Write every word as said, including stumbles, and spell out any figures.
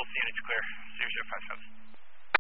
Seattle, C N H clear, zero zero five seven.